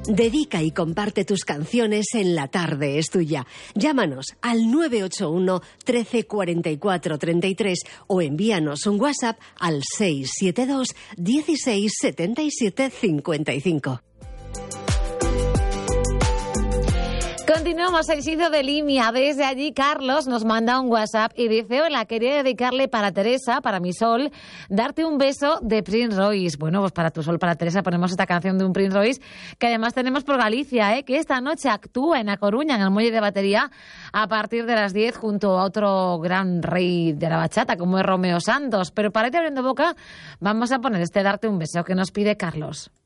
Dedica y comparte tus canciones en La Tarde es Tuya. Llámanos al 981 13 44 33 o envíanos un WhatsApp al 672 16 77 55. Continuamos el sitio de Limia. Desde allí, Carlos nos manda un WhatsApp y dice: hola, quería dedicarle para Teresa, para mi Sol, darte un beso de Prince Royce. Bueno, pues para tu Sol, para Teresa, ponemos esta canción de un Prince Royce que además tenemos por Galicia, que esta noche actúa en A Coruña, en el Muelle de Batería, a partir de las 10, junto a otro gran rey de la bachata, como es Romeo Santos. Pero para irte abriendo boca, vamos a poner este Darte un beso que nos pide Carlos.